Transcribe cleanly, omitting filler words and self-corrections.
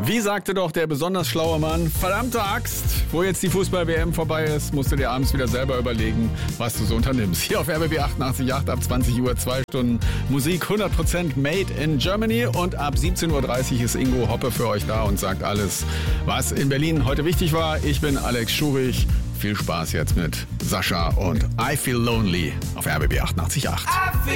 Wie sagte doch der besonders schlaue Mann, verdammte Axt, wo jetzt die Fußball-WM vorbei ist, musst du dir abends wieder selber überlegen, was du so unternimmst. Hier auf RBB 88.8 ab 20 Uhr 2 Stunden Musik 100% made in Germany und ab 17.30 Uhr ist Ingo Hoppe für euch da und sagt alles, was in Berlin heute wichtig war. Ich bin Alex Schurich. Viel Spaß jetzt mit Sascha und I Feel Lonely auf RBB 88.8.